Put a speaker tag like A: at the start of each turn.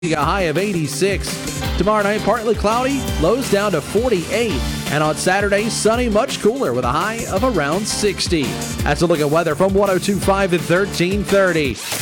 A: A high of 86. Tomorrow night, partly cloudy, lows down to 48. And on Saturday, sunny, much cooler with a high of around 60. That's a look at weather from 102.5 at 1330.